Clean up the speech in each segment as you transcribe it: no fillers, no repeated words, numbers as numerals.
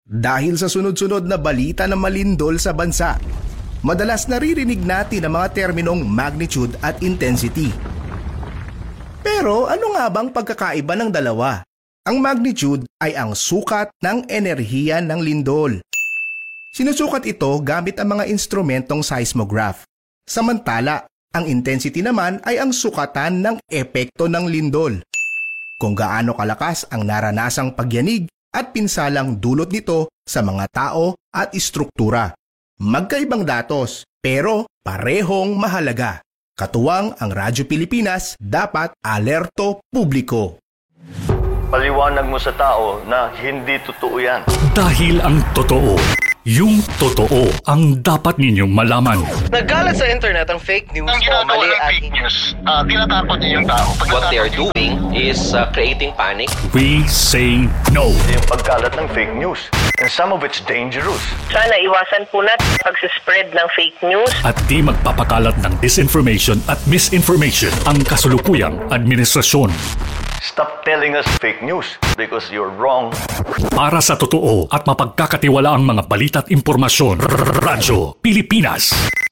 Dahil sa sunod-sunod na balita na malindol sa bansa, madalas naririnig natin ang mga terminong magnitude at intensity. Pero ano nga bang pagkakaiba ng dalawa? Ang magnitude ay ang sukat ng enerhiya ng lindol. Sinusukat ito gamit ang mga instrumentong seismograph. Samantala, ang intensity naman ay ang sukatan ng epekto ng lindol. Kung gaano kalakas ang naranasang pagyanig at pinsalang dulot nito sa mga tao at istruktura. Magkaibang datos, pero parehong mahalaga. Katuwang ang Radyo Pilipinas, dapat alerto publiko. Paliwanag mo sa tao na hindi totoo yan. Dahil ang totoo, yung totoo ang dapat ninyong malaman. Nagkalat sa internet ang fake news Ang o mali ginagawa ng at fake news, tinatakot niyo yung tao. What they are doing is creating panic. We say no. Yung pagkalat ng fake news. And some of it's dangerous. Sana iwasan po natin pag-spread ng fake news. At di magpapakalat ng disinformation at misinformation ang kasulukuyang administrasyon. Stop telling us fake news because you're wrong. Para sa totoo at mapagkakatiwalaang mga balita at impormasyon, Radyo Pilipinas.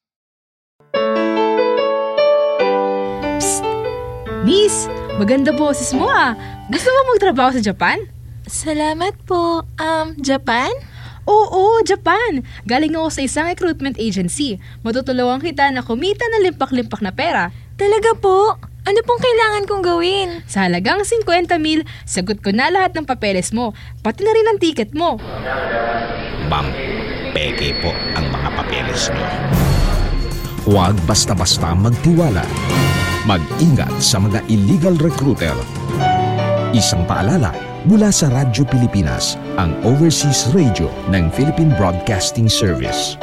Psst! Miss, maganda boses mo ah. Gusto mo magtrabaho sa Japan? Salamat po. Japan? Oo, Japan. Galing ako sa isang recruitment agency. Matutulungan kita na kumita ng limpak-limpak na pera. Talaga po? Ano pong kailangan kong gawin? Sa halagang 50,000, sagot ko na lahat ng papeles mo, pati na rin ang ticket mo. Ma'am, peke po ang mga papeles niyo. Huwag basta-basta magtiwala. Mag-ingat sa mga illegal recruiter. Isang paalala mula sa Radyo Pilipinas, ang overseas radio ng Philippine Broadcasting Service.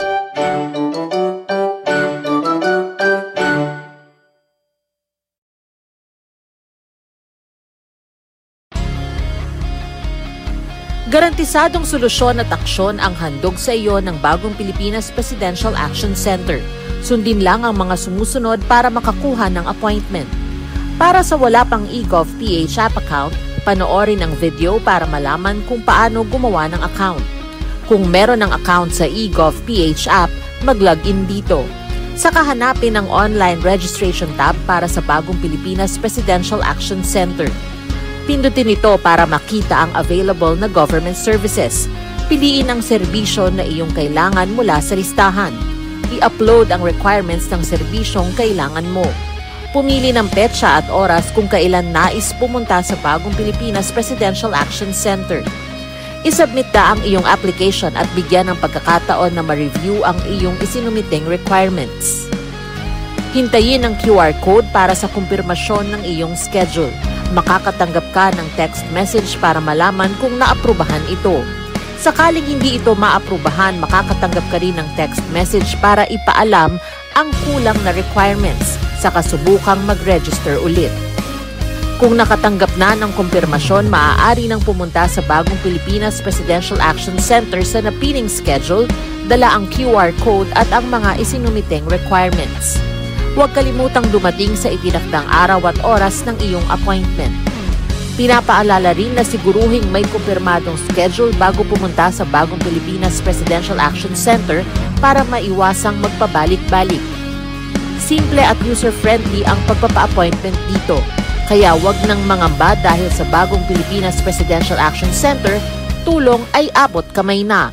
Garantisadong solusyon at aksyon ang handog sa iyo ng bagong Pilipinas Presidential Action Center. Sundin lang ang mga sumusunod para makakuha ng appointment. Para sa wala pang eGov PH app account, panoorin ang video para malaman kung paano gumawa ng account. Kung meron ng account sa eGov PH app, mag-login dito. Saka hanapin ang online registration tab para sa bagong Pilipinas Presidential Action Center. Pindutin ito para makita ang available na government services. Piliin ang serbisyo na iyong kailangan mula sa listahan. I-upload ang requirements ng serbisyong kailangan mo. Pumili ng petsa at oras kung kailan nais pumunta sa bagong Pilipinas Presidential Action Center. I-submit na ang iyong application at bigyan ng pagkakataon na ma-review ang iyong isinumiting requirements. Hintayin ang QR code para sa kumpirmasyon ng iyong schedule. Makakatanggap ka ng text message para malaman kung naaprubahan ito. Sakaling hindi ito maaprubahan, makakatanggap ka rin ng text message para ipaalam ang kulang na requirements sa kasubukang mag-register ulit. Kung nakatanggap na ng kumpirmasyon, maaari nang pumunta sa bagong Pilipinas Presidential Action Center sa napiling schedule, dala ang QR code at ang mga isinumiting requirements. Huwag kalimutang dumating sa itinakdang araw at oras ng iyong appointment. Pinapaalala rin na siguruhing may kumpirmadong schedule bago pumunta sa bagong Pilipinas Presidential Action Center para maiwasang magpabalik-balik. Simple at user-friendly ang pagpapa-appointment dito. Kaya huwag nang mangamba dahil sa bagong Pilipinas Presidential Action Center, tulong ay abot kamay na.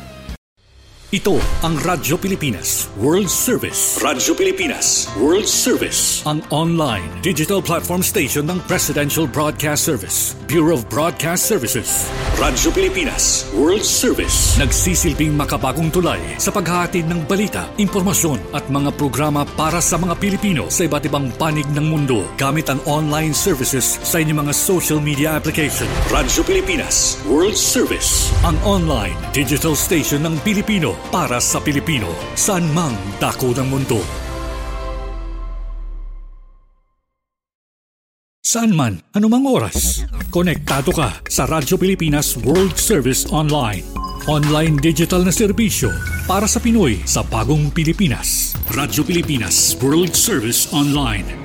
Ito ang Radyo Pilipinas World Service. Radyo Pilipinas World Service, ang online digital platform station ng Presidential Broadcast Service, Bureau of Broadcast Services. Radyo Pilipinas World Service, nagsisilbing makabagong tulay sa paghahatid ng balita, impormasyon at mga programa para sa mga Pilipino sa iba't ibang panig ng mundo gamit ang online services sa inyong mga social media application. Radyo Pilipinas World Service, ang online digital station ng Pilipino para sa Pilipino, saan mang dako ng mundo. Saan man, anumang oras, konektado ka sa Radyo Pilipinas World Service Online. Online digital na serbisyo para sa Pinoy sa bagong Pilipinas. Radyo Pilipinas World Service Online.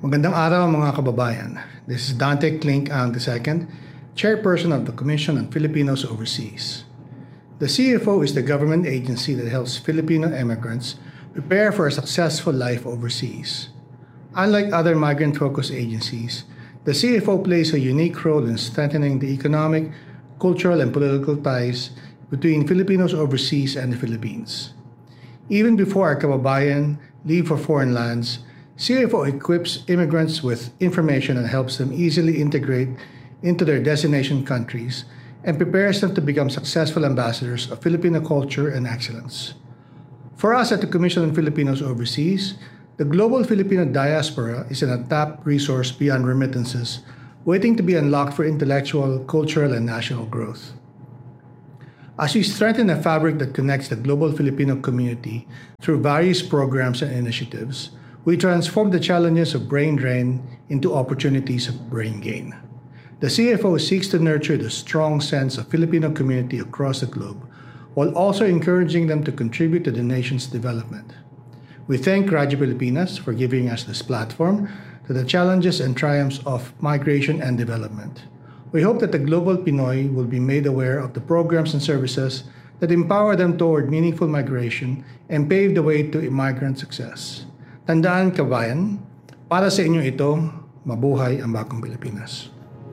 Magandang araw mga kababayan. This is Dante Klink ang II, Chairperson of the Commission on Filipinos Overseas. The CFO is the government agency that helps Filipino immigrants prepare for a successful life overseas. Unlike other migrant-focused agencies, the CFO plays a unique role in strengthening the economic, cultural, and political ties between Filipinos overseas and the Philippines. Even before our kababayan leave for foreign lands, CFO equips immigrants with information and helps them easily integrate into their destination countries and prepares them to become successful ambassadors of Filipino culture and excellence. For us at the Commission on Filipinos Overseas, the global Filipino diaspora is an untapped resource beyond remittances, waiting to be unlocked for intellectual, cultural, and national growth. As we strengthen a fabric that connects the global Filipino community through various programs and initiatives, we transform the challenges of brain drain into opportunities of brain gain. The CFO seeks to nurture the strong sense of Filipino community across the globe, while also encouraging them to contribute to the nation's development. We thank Radyo Pilipinas for giving us this platform to the challenges and triumphs of migration and development. We hope that the global Pinoy will be made aware of the programs and services that empower them toward meaningful migration and pave the way to immigrant success. Tandaan, kabayan, para sa inyo ito, mabuhay ang bagong Pilipinas.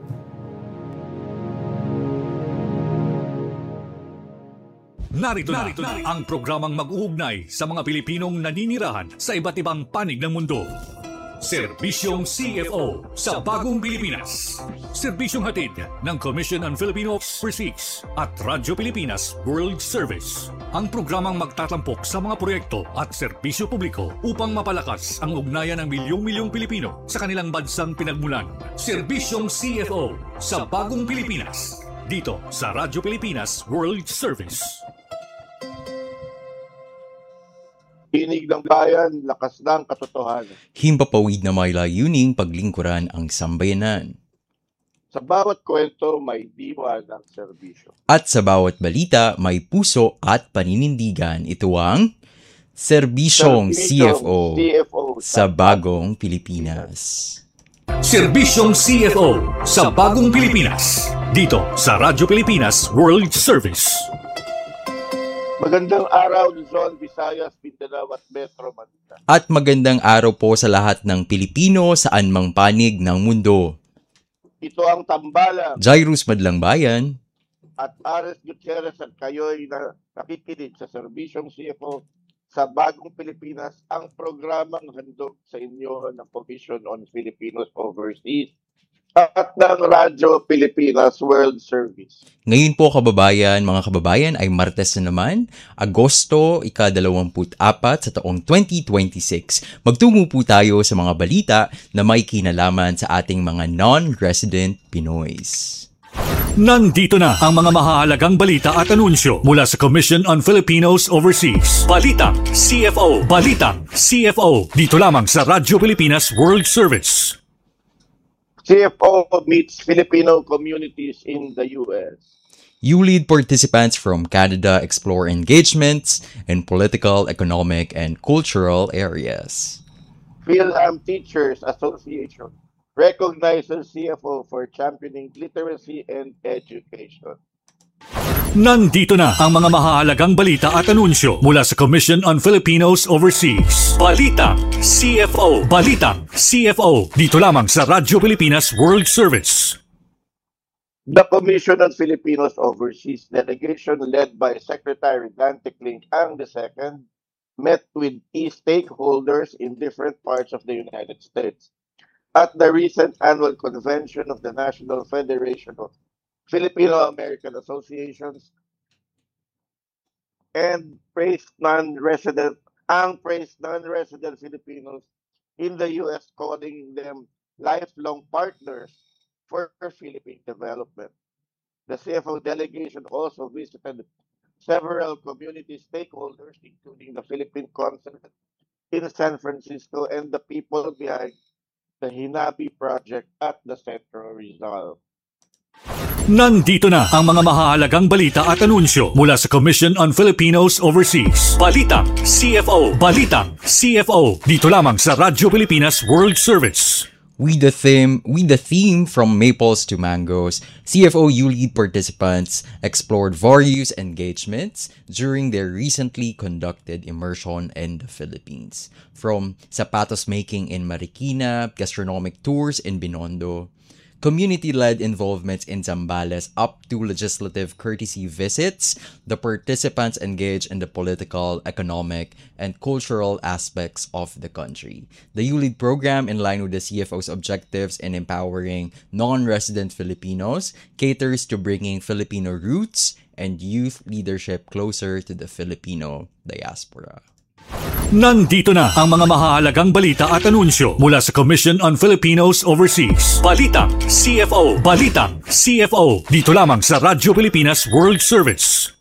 Narito na ang programang mag-uugnay sa mga Pilipinong naninirahan sa iba't ibang panig ng mundo. Serbisyong CFO sa Bagong Pilipinas. Serbisyong hatid ng Commission on Filipino Overseas at Radyo Pilipinas World Service. Ang programang magtatampok sa mga proyekto at serbisyo publiko upang mapalakas ang ugnayan ng milyong-milyong Pilipino sa kanilang bansang pinagmulan. Serbisyong CFO sa Bagong Pilipinas. Dito sa Radyo Pilipinas World Service. Tinig ng bayan, lakas ng katotohanan. Himpapawid na may layuning paglingkuran ang sambayanan. Sa bawat kwento may diwa ng serbisyo. At sa bawat balita may puso at paninindigan. Ito ang Serbisyong CFO sa Bagong Pilipinas. Serbisyong CFO sa Bagong Pilipinas. Dito sa Radyo Pilipinas World Service. Magandang araw, Luzon, Visayas, Mindanao at Metro Manila. At magandang araw po sa lahat ng Pilipino saan mang panig ng mundo. Ito ang Tambalang. Jairus Madlang Bayan. At Ares Gutierrez at kayo'y nakikinig sa Serbisyong CFO sa Bagong Pilipinas, ang programang handog sa inyo ng Commission on Filipinos Overseas at ng Radyo Pilipinas World Service. Ngayon po mga kababayan ay Martes na naman, Agosto, ika-24 sa taong 2026. Magtungo po tayo sa mga balita na may kinalaman sa ating mga non-resident Pinoys. Nandito na ang mga mahahalagang balita at anunsyo mula sa Commission on Filipinos Overseas. Balitang CFO. Balitang CFO. Dito lamang sa Radyo Pilipinas World Service. CFO meets Filipino communities in the U.S. ULEAD participants from Canada explore engagements in political, economic, and cultural areas. PhilAm Teachers Association recognizes CFO for championing literacy and education. Nandito na ang mga mahahalagang balita at anunsyo mula sa Commission on Filipinos Overseas. Balitang CFO. Balitang CFO. Dito lamang sa Radyo Pilipinas World Service. The Commission on Filipinos Overseas delegation led by Secretary Dante Klink ang II met with key stakeholders in different parts of the United States at the recent annual convention of the National Federation of Filipino-American Associations and praised non-resident Filipinos in the U.S., calling them lifelong partners for Philippine development. The CFO delegation also visited several community stakeholders, including the Philippine Consulate in San Francisco and the people behind the Hinabi project at the Central Rizal. Nandito na ang mga mahahalagang balita at anunsyo mula sa Commission on Filipinos Overseas. Balitang CFO. Balitang CFO. Dito lamang sa Radyo Pilipinas World Service. With the theme from maples to mangoes, CFO ULEAD participants explored various engagements during their recently conducted immersion in the Philippines. From sapatos making in Marikina, gastronomic tours in Binondo, community-led involvements in Zambales up to legislative courtesy visits, the participants engage in the political, economic, and cultural aspects of the country. The ULEAD program, in line with the CFO's objectives in empowering non-resident Filipinos, caters to bringing Filipino roots and youth leadership closer to the Filipino diaspora. Nandito na ang mga mahahalagang balita at anunsyo mula sa Commission on Filipinos Overseas. Balitang CFO. Balitang CFO. Dito lamang sa Radyo Pilipinas World Service.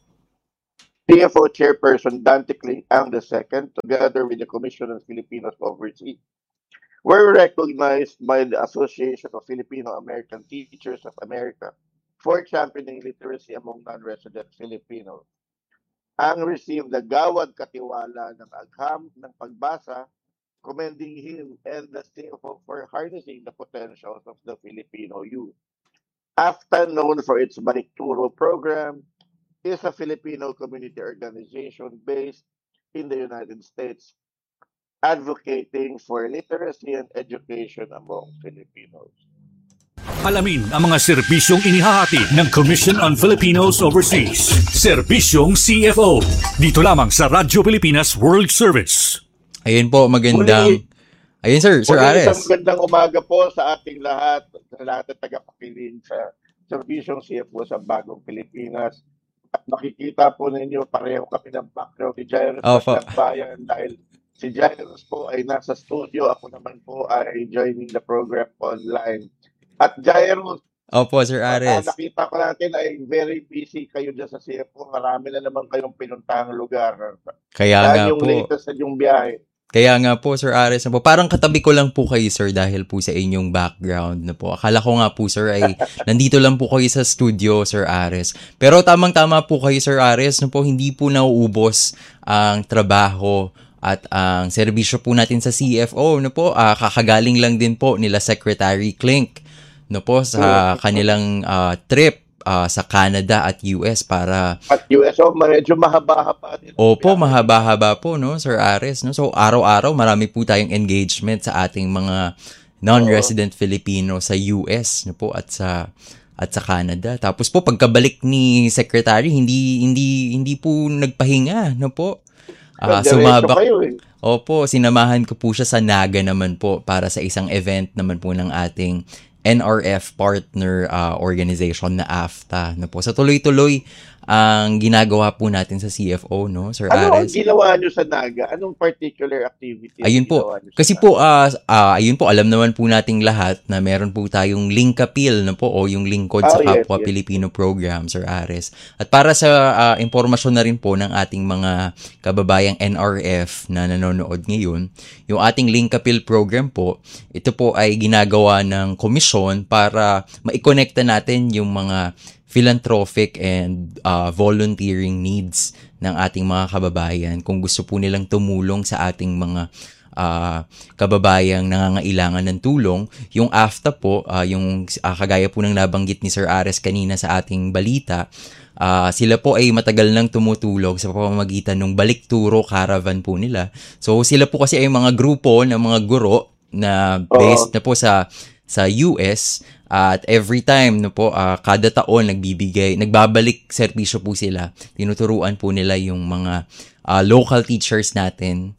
CFO Chairperson Dante Cling ang II, together with the Commission on Filipinos Overseas, were recognized by the Association of Filipino-American Teachers of America for championing literacy among non-resident Filipinos. Ang received the Gawad Katiwala ng Agham ng Pagbasa, commending him and the CFO for harnessing the potentials of the Filipino youth. AFTA, known for its Balikturo program, is a Filipino community organization based in the United States, advocating for literacy and education among Filipinos. Alamin ang mga serbisyong inihahati ng Commission on Filipinos Overseas. Serbisyong CFO. Dito lamang sa Radyo Pilipinas World Service. Ayun po, magandang... Ayun sir Ares. Isang magandang umaga po sa ating lahat ng tagapakinig sa Serbisyong CFO sa Bagong Pilipinas. At makikita po ninyo, pareho kami ng background ni Jairus ng Bayan dahil si Jairus po ay nasa studio. Ako naman po ay joining the program online. At Jairus, opo, Sir Ares. Nakita ko natin ay very busy kayo dyan sa CFO. Marami na naman kayong pinuntahang lugar. Kaya nga yung po. latest na yung biyahe. Kaya nga po, Sir Ares. Parang katabi ko lang po kayo, sir, dahil po sa inyong background na po. Akala ko nga po, sir, ay nandito lang po kayo sa studio, Sir Ares. Pero tamang-tama po kayo, Sir Ares, na po hindi po nauubos ang trabaho at ang serbisyo po natin sa CFO. No po, kakagaling lang din po nila Secretary Clink no po sa kanilang trip sa Canada at US para US medyo mahaba-haba din. Opo, mahaba-haba po no Sir Ares no. So araw-araw marami po tayong engagement sa ating mga non-resident Filipino sa US no po at sa Canada. Tapos po pagkabalik ni Secretary hindi po nagpahinga no po. Sumabak. Opo, sinamahan ko po siya sa Naga naman po para sa isang event naman po ng ating NRF partner organization na AFTA na po. Sa tuloy-tuloy ang ginagawa po natin sa CFO, no, Sir Ares. Ano ang ginawa nyo sa Naga? Anong particular activity? Ayun po. Kasi po, ayun po, alam naman po nating lahat na meron po tayong Linkapil, no po, o yung Lingkod sa Kapwa Pilipino program, Sir Ares. At para sa impormasyon na rin po ng ating mga kababayang NRF na nanonood ngayon, yung ating Linkapil program po, ito po ay ginagawa ng komisyon para maikonekta natin yung mga philanthropic and volunteering needs ng ating mga kababayan kung gusto po nilang tumulong sa ating mga kababayang nangangailangan ng tulong. Yung AFTA po, yung kagaya po ng nabanggit ni Sir Ares kanina sa ating balita, sila po ay matagal nang tumutulong sa pamamagitan ng Balikturo caravan po nila. So sila po kasi ay mga grupo ng mga guro na based na po sa US. At every time no po kada taon nagbabalik serbisyo po sila. Tinuturuan po nila yung mga local teachers natin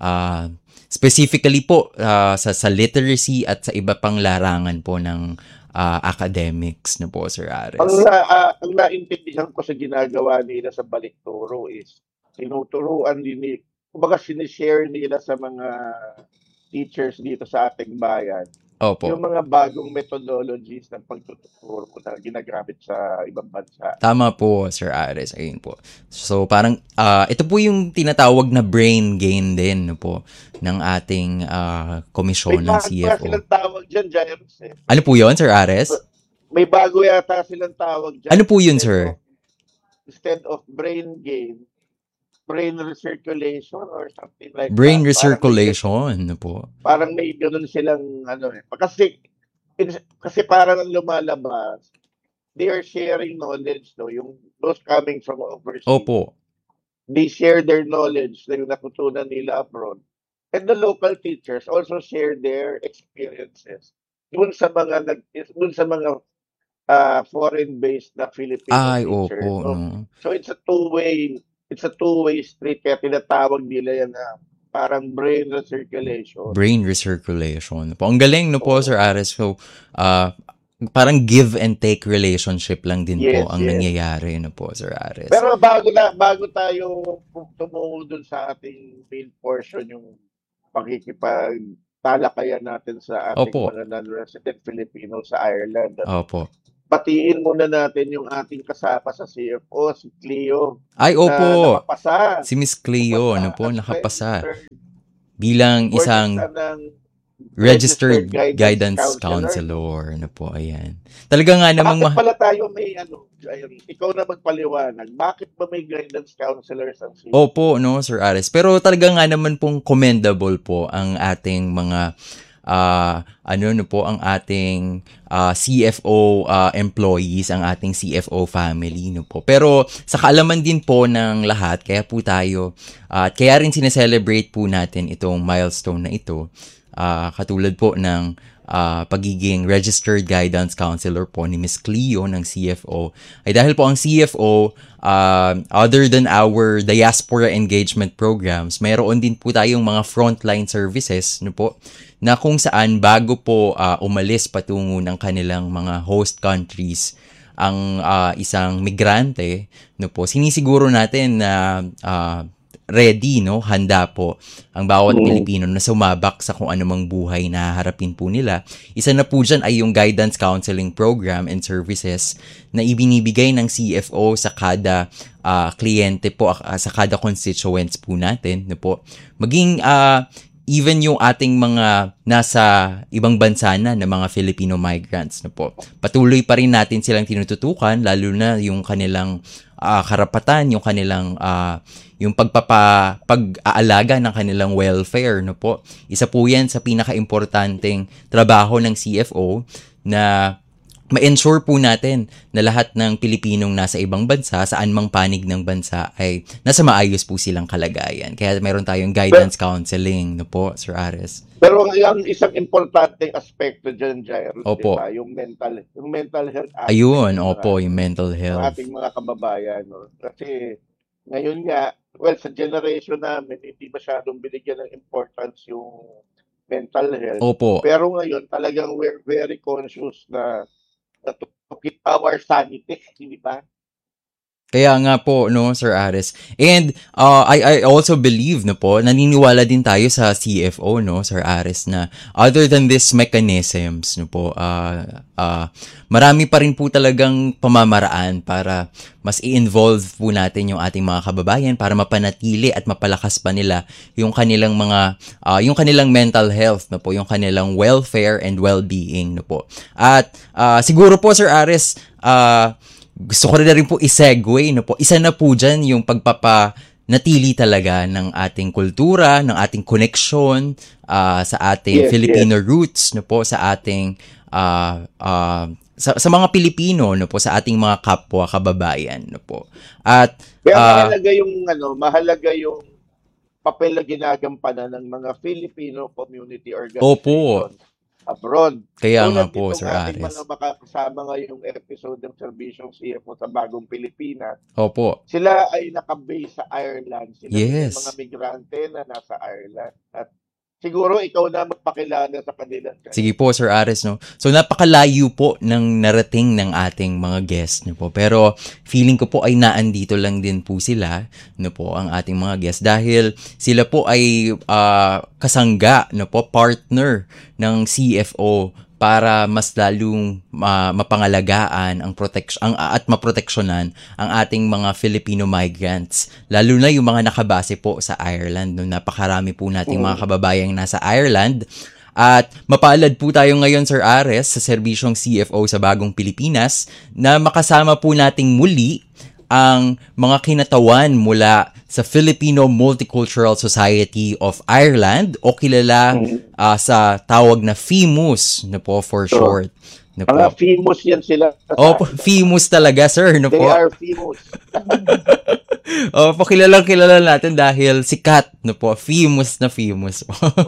specifically po sa literacy at sa iba pang larangan po ng academics na po, Sir Ares. Ang naintindihan ko sa ginagawa nila sa Balikturo is tinuturuan din kumbaga sinishare nila sa mga teachers dito sa ating bayan. Opo. Yung mga bagong methodologies ng pagtuturo na ginagamit sa ibang bansa. Tama po, Sir Ares. Ayun po. So, parang, ito po yung tinatawag na brain gain din no po, ng ating komisyon ng CFO. May tawag dyan, Jairus. Ano po yun, Sir Ares? May bago yata silang tawag dyan. Ano po yun, sir? Instead of brain gain, brain recirculation or something like Brain that. recirculation, ano po? Parang may ganun silang ano eh. Kasi parang ang lumalabas, they are sharing knowledge, no? Yung those coming from overseas. Opo. They share their knowledge na yung natutunan nila abroad. And the local teachers also share their experiences dun sa mga foreign-based na Filipino teachers. Opo, no? So it's a two-way street, kaya tinatawag nila yan na parang brain recirculation. Brain recirculation. Po. Ang galing, no po, Sir Ares. So, parang give and take relationship lang din po ang nangyayari, no po, Sir Ares. Pero bago tayo tumungo dun sa ating main portion, yung pakikipagtalakayan natin sa ating mga non-resident Filipino sa Ireland. Opo. Batiin muna natin yung ating kasama sa CFO, si Cleo. Ay, opo. Nakapasa. Si Miss Cleo, ano po, nakapasa. Bilang isang registered guidance counselor. Ano po, ayan. Talaga nga namang... Bakit pala tayo may ikaw na magpaliwanag, bakit ba may guidance counselor sa CFO? Opo, no, Sir Ares. Pero talaga nga naman pong commendable po ang ating mga ang ating CFO employees, ang ating CFO family, no po. Pero sa kaalaman din po ng lahat, kaya po tayo, kaya rin sineselebrate po natin itong milestone na ito, katulad po ng pagiging registered guidance counselor po ni Miss Cleo ng CFO, ay dahil po ang CFO, other than our diaspora engagement programs, mayroon din po tayong mga frontline services, no po, na kung saan bago po umalis patungo ng kanilang mga host countries ang isang migrante, no po, sinisiguro natin na ready, no, handa po ang bawat Pilipino na sumabak sa kung anumang buhay na harapin po nila. Isa na po dyan ay yung guidance counseling program and services na ibinibigay ng CFO sa kada kliyente po, sa kada constituents po natin, no po. Maging even yung ating mga nasa ibang bansa na mga Filipino migrants, no po. Patuloy pa rin natin silang tinututukan, lalo na yung kanilang karapatan, yung kanilang yung pag-aalaga ng kanilang welfare, no po. Isa po yan sa pinaka-importanteng trabaho ng CFO na ma-ensure po natin na lahat ng Pilipinong nasa ibang bansa, saan mang panig ng bansa, ay nasa maayos po silang kalagayan. Kaya meron tayong guidance counseling, no po, Sir Ares. Pero ang isang importanteng aspekto dyan, Jairo, opo, diba? Yung mental health aspect. Ayun, opo, yung mental health. Ng ating mga kababayan. No? Kasi ngayon nga, sa generation namin, hindi masyadong binigyan ng importance yung mental health. Opo. Pero ngayon, talagang we're very conscious na to keep our sanity, hindi ba? Kaya nga po, no, Sir Ares. And I also believe, no po, naniniwala din tayo sa CFO, no, Sir Ares, na other than these mechanisms, no po, marami pa rin po talagang pamamaraan para mas i-involve po natin yung ating mga kababayan para mapanatili at mapalakas pa nila yung kanilang mga yung kanilang mental health, no po, yung kanilang welfare and well-being, no po. At siguro po, Sir Ares, gusto ko rin po i-segue, no po. Isa na po dyan yung pagpapanatili talaga ng ating kultura, ng ating connection sa ating Filipino roots, no po, sa ating sa mga Pilipino, no po, sa ating mga kapwa kababayan, no po. At mahalaga yung papel na ginagampanan ng mga Filipino community organizations. Opo. Abroad. Kaya nga po, Sir Ares. Mga makakasama ngayong episode ng Serbisyong CFO sa Bagong Pilipinas. Opo. Sila ay nakabase sa Ireland. Sila yes. mga migrante na nasa Ireland. At siguro ikaw na magpakilala sa kanila. Sige po, Sir Ares, no. So napakalayo po ng narating ng ating mga guests, no po. Pero feeling ko po ay naandito lang din po sila, no po, ang ating mga guests, dahil sila po ay kasangga, no po, partner ng CFO para mas lalong mapangalagaan at maproteksyonan ang ating mga Filipino migrants, lalo na yung mga nakabase po sa Ireland. No? Napakarami po nating mga kababayang nasa Ireland At mapaalad po tayo ngayon, Sir Ares, sa serbisyong CFO sa Bagong Pilipinas na makasama po nating muli ang mga kinatawan mula sa Filipino Multicultural Society of Ireland o kilala sa tawag na FIMUS na po for short. Na po. Mga FIMUS yan sila. FIMUS talaga, sir. No They po? are FIMUS. Kilala natin dahil sikat, no po? FIMUS na FIMUS.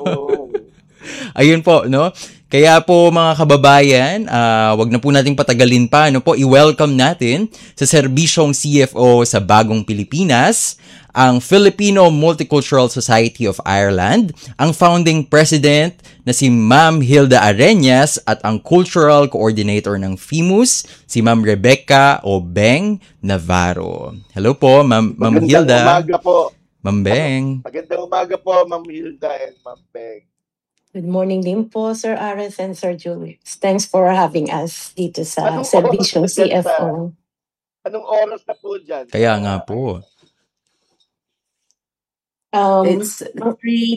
Ayun po, no? Kaya po mga kababayan, wag na po nating patagalin pa, no po? I-welcome natin sa serbisyong CFO sa Bagong Pilipinas ang Filipino Multicultural Society of Ireland, ang founding president na si Ma'am Hilda Arenas at ang cultural coordinator ng FIMUS, si Ma'am Rebecca o Beng Navarro. Hello po, Ma'am Hilda. Magandang umaga po. Ma'am Beng. Magandang umaga po, Ma'am Hilda and Ma'am Beng. Good morning din po, Sir Ares and Sir Julius. Thanks for having us dito sa serbisyong CFO. Anong oras na po dyan? Kaya nga po. It's 3